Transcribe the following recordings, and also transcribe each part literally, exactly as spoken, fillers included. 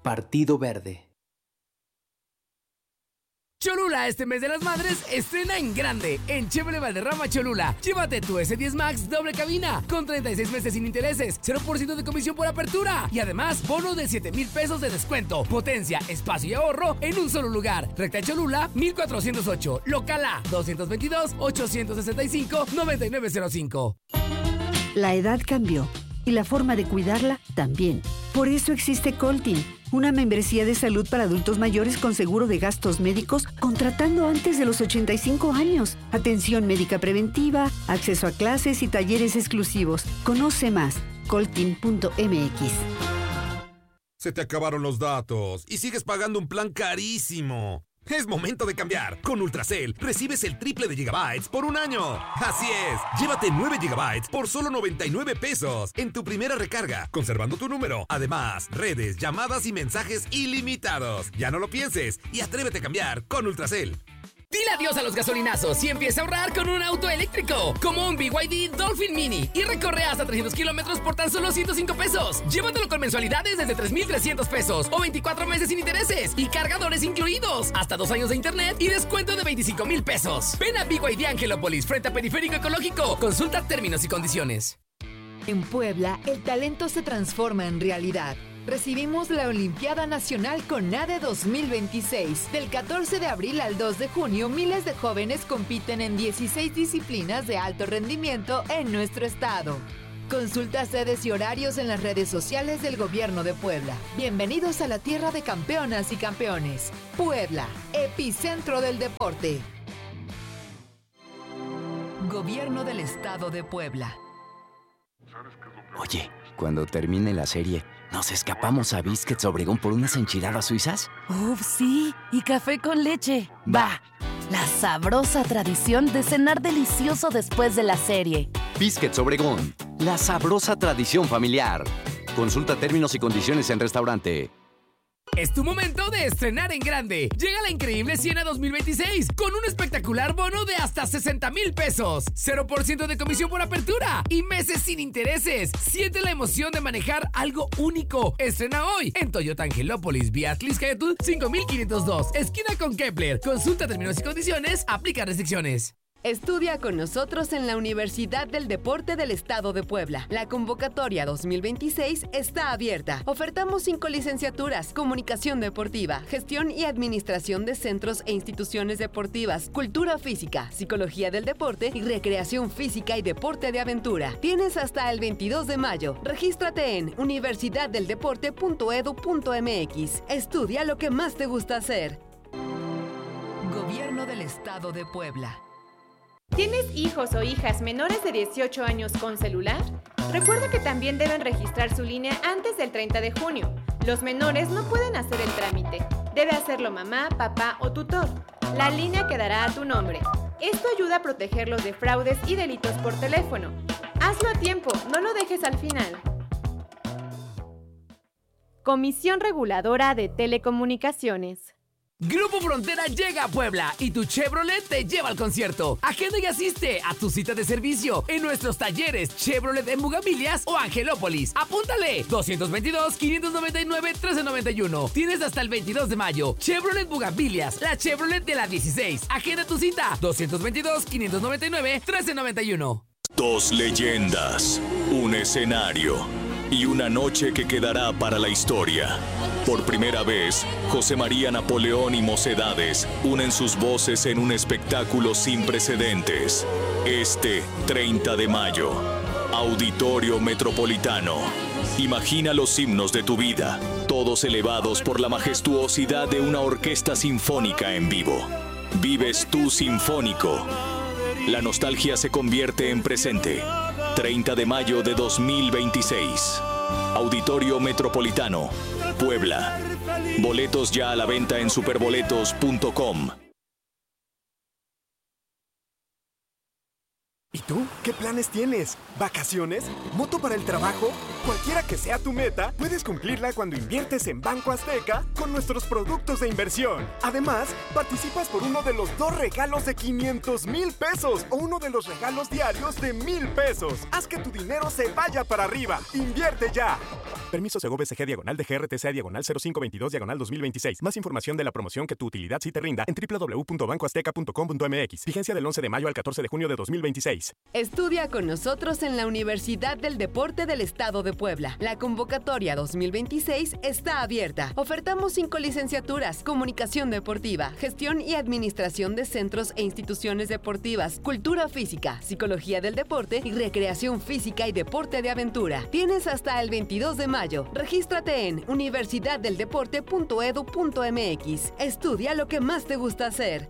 Partido Verde. Cholula este mes de las madres estrena en grande en Chevrolet Valderrama Cholula. Llévate tu ese diez Max doble cabina con treinta y seis meses sin intereses, cero por ciento de comisión por apertura y además bono de siete mil pesos de descuento. Potencia, espacio y ahorro en un solo lugar. Recta Cholula mil cuatrocientos ocho, local A doscientos veintidós, ochocientos sesenta y cinco, noventa y nueve cero cinco. La edad cambió y la forma de cuidarla también. Por eso existe Coltin, una membresía de salud para adultos mayores con seguro de gastos médicos contratando antes de los ochenta y cinco años. Atención médica preventiva, acceso a clases y talleres exclusivos. Conoce más, coltin punto m x. Se te acabaron los datos y sigues pagando un plan carísimo. Es momento de cambiar. Con Ultracel recibes el triple de gigabytes por un año. Así es, llévate nueve gigabytes por solo noventa y nueve pesos en tu primera recarga, conservando tu número. Además, redes, llamadas y mensajes ilimitados. Ya no lo pienses y atrévete a cambiar con Ultracel. Dile adiós a los gasolinazos y empieza a ahorrar con un auto eléctrico, como un B Y D Dolphin Mini, y recorre hasta trescientos kilómetros por tan solo ciento cinco pesos. Llévatelo con mensualidades desde tres mil trescientos pesos o veinticuatro meses sin intereses y cargadores incluidos, hasta dos años de internet y descuento de veinticinco mil pesos. Ven a B Y D Angelópolis frente a Periférico Ecológico. Consulta términos y condiciones. En Puebla, el talento se transforma en realidad. Recibimos la Olimpiada Nacional CONADE dos mil veintiséis. Del catorce de abril al dos de junio, miles de jóvenes compiten en dieciséis disciplinas de alto rendimiento en nuestro estado. Consulta sedes y horarios en las redes sociales del Gobierno de Puebla. Bienvenidos a la tierra de campeonas y campeones. Puebla, epicentro del deporte. Gobierno del Estado de Puebla. Oye, cuando termine la serie, ¿nos escapamos a Biscuits Obregón por unas enchiladas suizas? ¡Uf, sí! Y café con leche. ¡Va! La sabrosa tradición de cenar delicioso después de la serie. Biscuits Obregón, la sabrosa tradición familiar. Consulta términos y condiciones en restaurante. Es tu momento de estrenar en grande. Llega la increíble Siena dos mil veintiséis con un espectacular bono de hasta sesenta mil pesos, cero por ciento de comisión por apertura y meses sin intereses. Siente la emoción de manejar algo único. Estrena hoy en Toyota Angelópolis, vía Atlis Cayetul cinco mil quinientos dos, esquina con Kepler. Consulta términos y condiciones, aplica restricciones. Estudia con nosotros en la Universidad del Deporte del Estado de Puebla. La convocatoria dos mil veintiséis está abierta. Ofertamos cinco licenciaturas: Comunicación Deportiva, Gestión y Administración de Centros e Instituciones Deportivas, Cultura Física, Psicología del Deporte y Recreación Física y Deporte de Aventura. Tienes hasta el veintidós de mayo. Regístrate en universidad del deporte punto edu punto m x. Estudia lo que más te gusta hacer. Gobierno del Estado de Puebla. ¿Tienes hijos o hijas menores de dieciocho años con celular? Recuerda que también deben registrar su línea antes del treinta de junio. Los menores no pueden hacer el trámite. Debe hacerlo mamá, papá o tutor. La línea quedará a tu nombre. Esto ayuda a protegerlos de fraudes y delitos por teléfono. Hazlo a tiempo, no lo dejes al final. Comisión Reguladora de Telecomunicaciones. Grupo Frontera llega a Puebla y tu Chevrolet te lleva al concierto. Agenda y asiste a tu cita de servicio en nuestros talleres Chevrolet en Bugambilias o Angelópolis. Apúntale doscientos veintidós, quinientos noventa y nueve, trece noventa y uno. Tienes hasta el veintidós de mayo. Chevrolet Bugambilias, la Chevrolet de la dieciséis. Agenda tu cita doscientos veintidós, quinientos noventa y nueve, trece noventa y uno. Dos leyendas, un escenario y una noche que quedará para la historia. Por primera vez, José María Napoleón y Mocedades unen sus voces en un espectáculo sin precedentes. Este treinta de mayo, Auditorio Metropolitano. Imagina los himnos de tu vida, todos elevados por la majestuosidad de una orquesta sinfónica en vivo. Vives tú sinfónico. La nostalgia se convierte en presente. treinta de mayo de dos mil veintiséis. Auditorio Metropolitano, Puebla. Boletos ya a la venta en superboletos punto com. ¿Y tú? ¿Qué planes tienes? ¿Vacaciones? ¿Moto para el trabajo? Cualquiera que sea tu meta, puedes cumplirla cuando inviertes en Banco Azteca con nuestros productos de inversión. Además, participas por uno de los dos regalos de quinientos mil pesos o uno de los regalos diarios de mil pesos. Haz que tu dinero se vaya para arriba. ¡Invierte ya! Permiso Segov S G diagonal de G R T C A diagonal cero cinco veintidós diagonal dos mil veintiséis. Más información de la promoción que tu utilidad sí te rinda en doble u doble u doble u punto banco azteca punto com punto m x. Vigencia del once de mayo al catorce de junio de dos mil veintiséis. Estudia con nosotros en la Universidad del Deporte del Estado de Puebla. La convocatoria dos mil veintiséis está abierta. Ofertamos cinco licenciaturas: Comunicación Deportiva, Gestión y Administración de Centros e Instituciones Deportivas, Cultura Física, Psicología del Deporte y Recreación Física y Deporte de Aventura. Tienes hasta el veintidós de mayo. Regístrate en universidad del deporte punto edu punto m x. Estudia lo que más te gusta hacer.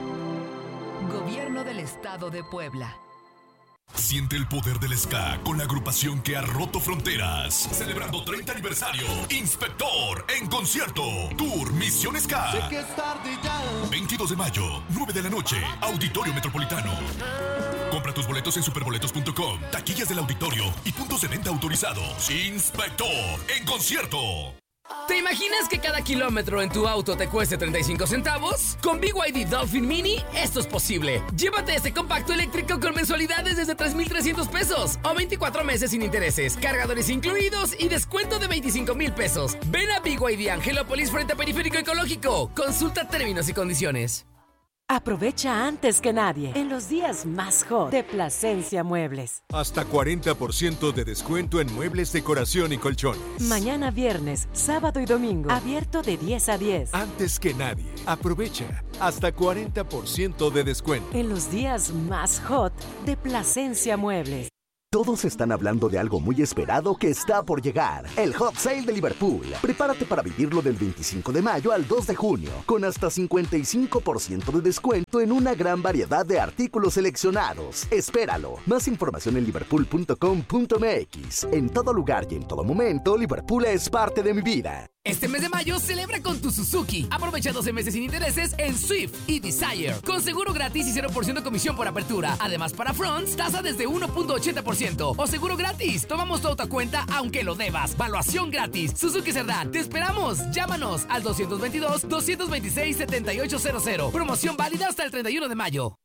Gobierno del Estado de Puebla. Siente el poder del ska con la agrupación que ha roto fronteras. Celebrando treinta aniversario. Inspector en concierto. Tour Misión Ska. Sé que es tarde ya. veintidós de mayo, nueve de la noche. Auditorio Metropolitano. Compra tus boletos en superboletos punto com, taquillas del auditorio y puntos de venta autorizados. Inspector en concierto. ¿Te imaginas que cada kilómetro en tu auto te cueste treinta y cinco centavos? Con B Y D Dolphin Mini esto es posible. Llévate este compacto eléctrico con mensualidades desde tres mil trescientos pesos o veinticuatro meses sin intereses, cargadores incluidos y descuento de veinticinco mil pesos. Ven a B Y D Angelópolis frente a Periférico Ecológico. Consulta términos y condiciones. Aprovecha antes que nadie en los días más hot de Plasencia Muebles. Hasta cuarenta por ciento de descuento en muebles, decoración y colchones. Mañana viernes, sábado y domingo, abierto de diez a diez. Antes que nadie, aprovecha hasta cuarenta por ciento de descuento. En los días más hot de Plasencia Muebles. Todos están hablando de algo muy esperado que está por llegar. El Hot Sale de Liverpool. Prepárate para vivirlo del veinticinco de mayo al dos de junio, con hasta cincuenta y cinco por ciento de descuento en una gran variedad de artículos seleccionados. Espéralo. Más información en liverpool punto com punto m x. En todo lugar y en todo momento, Liverpool es parte de mi vida. Este mes de mayo celebra con tu Suzuki. Aprovecha doce meses sin intereses en Swift y Desire. Con seguro gratis y cero por ciento comisión por apertura. Además, para Fronts, tasa desde uno punto ochenta por ciento. O seguro gratis. Tomamos tu auto a cuenta aunque lo debas. Valuación gratis. Suzuki Cerdán. Te esperamos. Llámanos al dos dos dos, dos dos seis, siete ocho cero cero. Promoción válida hasta el treinta y uno de mayo.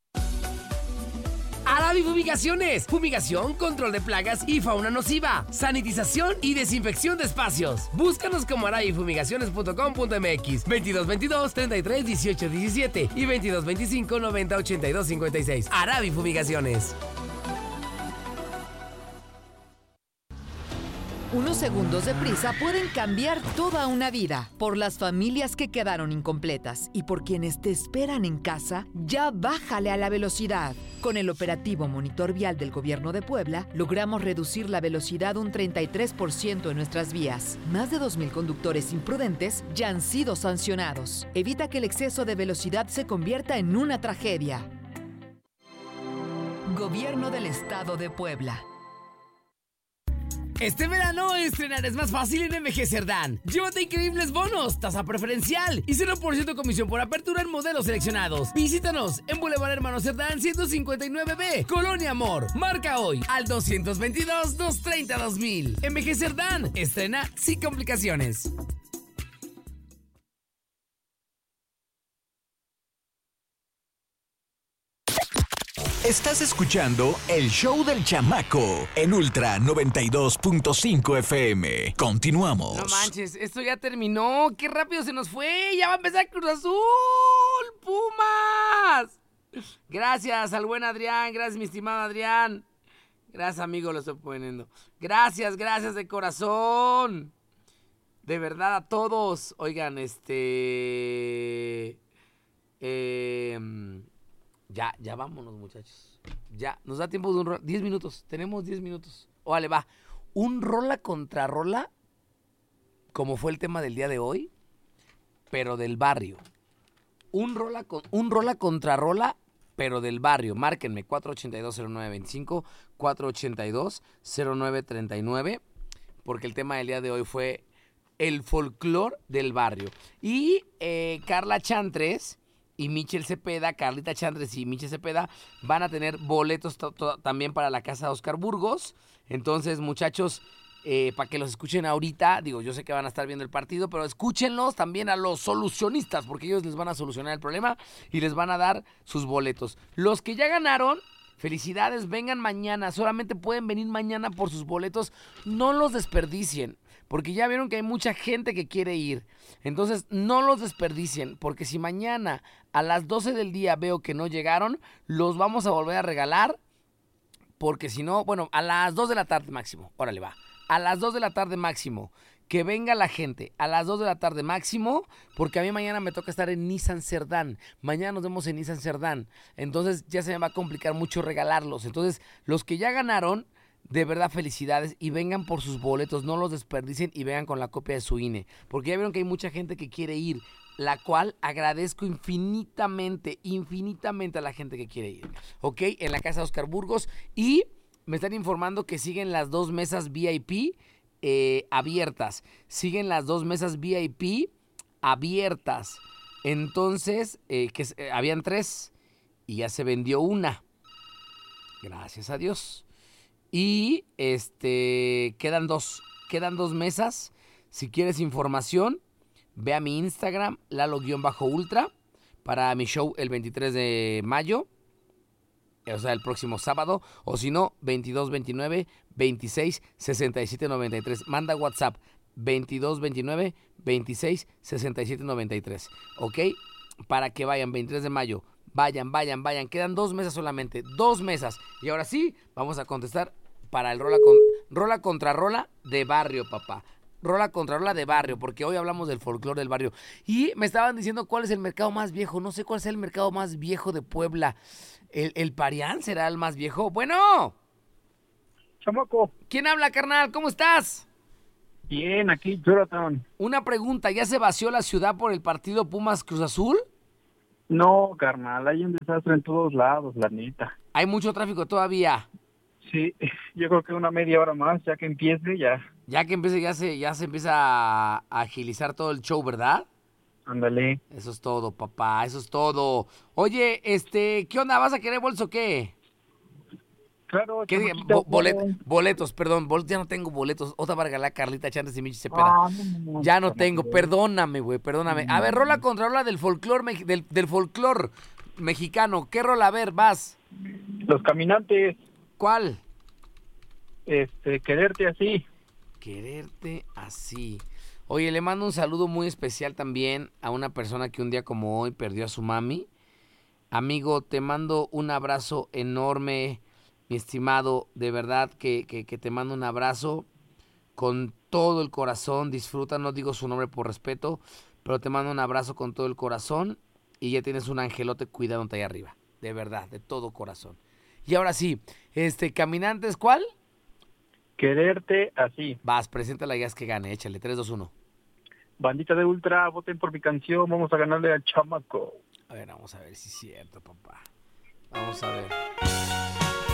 Arabi Fumigaciones. Fumigación, control de plagas y fauna nociva. Sanitización y desinfección de espacios. Búscanos como arabi fumigaciones punto com punto m x. veintidós veintidós, treinta y tres, dieciocho diecisiete y veintidós veinticinco, noventa, ochenta y dos cincuenta y seis. Arabi Fumigaciones. Unos segundos de prisa pueden cambiar toda una vida. Por las familias que quedaron incompletas y por quienes te esperan en casa, ya bájale a la velocidad. Con el operativo Monitor Vial del Gobierno de Puebla, logramos reducir la velocidad un treinta y tres por ciento en nuestras vías. Más de dos mil conductores imprudentes ya han sido sancionados. Evita que el exceso de velocidad se convierta en una tragedia. Gobierno del Estado de Puebla. Este verano estrenar es más fácil en M G Cerdán. Llévate increíbles bonos, tasa preferencial y cero por ciento comisión por apertura en modelos seleccionados. Visítanos en Boulevard Hermano Cerdán ciento cincuenta y nueve B, Colonia Amor. Marca hoy al dos veintidós, doscientos treinta, dos mil. M G Cerdán, estrena sin complicaciones. Estás escuchando El Show del Chamaco en Ultra noventa y dos punto cinco F M. Continuamos. No manches, esto ya terminó. Qué rápido se nos fue. Ya va a empezar Cruz Azul. ¡Pumas! Gracias al buen Adrián. Gracias, mi estimado Adrián. Gracias, amigo, lo estoy poniendo. Gracias, gracias de corazón. De verdad a todos. Oigan, este... Eh... Ya, ya vámonos, muchachos. Ya, nos da tiempo de un rola. diez minutos, tenemos diez minutos. Órale, va. Un rola contra rola, como fue el tema del día de hoy, pero del barrio. Un rola, con, un rola contra rola, pero del barrio. Márquenme, cuatro ocho dos, cero nueve veinticinco, cuatro ocho dos, cero nueve treinta y nueve, porque el tema del día de hoy fue el folclor del barrio. Y eh, Carla Chantres y Michel Cepeda, Carlita Chandres y Michel Cepeda van a tener boletos to- to- también para la casa de Oscar Burgos. Entonces, muchachos, eh, para que los escuchen ahorita, digo, yo sé que van a estar viendo el partido, pero escúchenlos también a los solucionistas, porque ellos les van a solucionar el problema y les van a dar sus boletos. Los que ya ganaron, felicidades, vengan mañana, solamente pueden venir mañana por sus boletos, no los desperdicien, porque ya vieron que hay mucha gente que quiere ir. Entonces, no los desperdicien, porque si mañana a las doce del día veo que no llegaron, los vamos a volver a regalar, porque si no, bueno, a las dos de la tarde máximo, órale va, a las dos de la tarde máximo, que venga la gente, a las dos de la tarde máximo, porque a mí mañana me toca estar en Nissan Cerdán, mañana nos vemos en Nissan Cerdán, entonces ya se me va a complicar mucho regalarlos. Entonces, los que ya ganaron, de verdad felicidades y vengan por sus boletos, no los desperdicien y vengan con la copia de su I N E, porque ya vieron que hay mucha gente que quiere ir, la cual agradezco infinitamente, infinitamente a la gente que quiere ir, ¿ok? En la casa de Oscar Burgos, y me están informando que siguen las dos mesas V I P eh, abiertas, siguen las dos mesas V I P abiertas, entonces, eh, que eh, habían tres y ya se vendió una, gracias a Dios. Y este quedan dos, quedan dos mesas. Si quieres información, ve a mi Instagram, Lalo-Ultra, para mi show el veintitrés de mayo, o sea, el próximo sábado, o si no, veintidós veintinueve veintiséis sesenta y siete noventa y tres. Manda WhatsApp veintidós veintinueve veintiséis sesenta y siete noventa y tres, ¿ok? Para que vayan, veintitrés de mayo. Vayan, vayan, vayan. Quedan dos mesas solamente. Dos mesas. Y ahora sí, vamos a contestar para el rola, con, rola contra rola de barrio, papá. Rola contra rola de barrio, porque hoy hablamos del folclore del barrio. Y me estaban diciendo cuál es el mercado más viejo. No sé cuál es el mercado más viejo de Puebla. ¿El, el Parián será el más viejo? Bueno. Chamaco. ¿Quién habla, carnal? ¿Cómo estás? Bien, aquí, Jonathan. Una pregunta. ¿Ya se vació la ciudad por el partido Pumas Cruz Azul? No, carnal, hay un desastre en todos lados, la neta. ¿Hay mucho tráfico todavía? Sí, yo creo que una media hora más, ya que empiece, ya. Ya que empiece, ya se, ya se empieza a, a agilizar todo el show, ¿verdad? Ándale. Eso es todo, papá, eso es todo. Oye, este, ¿qué onda? ¿Vas a querer bolso o qué? Claro, ¿Qué diga? Bo- bolet- boletos, perdón, bol- ya no tengo boletos. Otra para regalar Carlita Chantes y Michi Cepeda. Ah, no, no, no, ya no no, tengo, no. perdóname, güey, perdóname. A ver, rola contra rola del folclore mex- del, del folclore mexicano. ¿Qué rola? A ver, vas. Los Caminantes. ¿Cuál? Este, Quererte Así. Quererte Así. Oye, le mando un saludo muy especial también a una persona que un día como hoy perdió a su mami. Amigo, te mando un abrazo enorme, mi estimado, de verdad que, que, que te mando un abrazo con todo el corazón. Disfruta, no digo su nombre por respeto, pero te mando un abrazo con todo el corazón y ya tienes un angelote cuidándote ahí arriba, de verdad, de todo corazón. Y ahora sí, este, Caminantes, ¿cuál? Quererte Así. Vas, preséntala y haz que gane, échale, tres, dos, uno. Bandita de Ultra, voten por mi canción, vamos a ganarle al Chamaco. A ver, vamos a ver si es cierto, papá. Vamos a ver.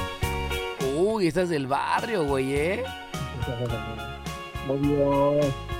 Uy, esta es del barrio, güey, ¿eh? Obvio.